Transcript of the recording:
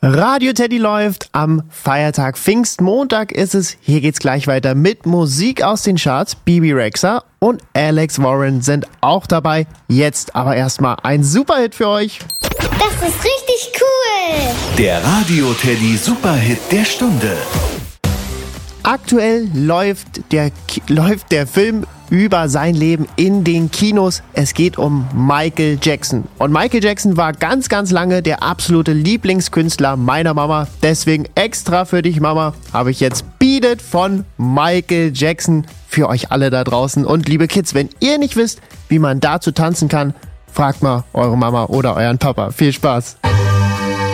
Radio Teddy läuft am Feiertag Pfingstmontag ist es. Hier geht's gleich weiter mit Musik aus den Charts. Bebe Rexha und Alex Warren sind auch dabei. Jetzt aber erstmal ein Superhit für euch. Das ist richtig cool. Der Radio Teddy Superhit der Stunde. Aktuell läuft der Film über sein Leben in den Kinos. Es geht um Michael Jackson. Und Michael Jackson war ganz, ganz lange der absolute Lieblingskünstler meiner Mama. Deswegen extra für dich, Mama, habe ich jetzt Beat It von Michael Jackson für euch alle da draußen. Und liebe Kids, wenn ihr nicht wisst, wie man dazu tanzen kann, fragt mal eure Mama oder euren Papa. Viel Spaß!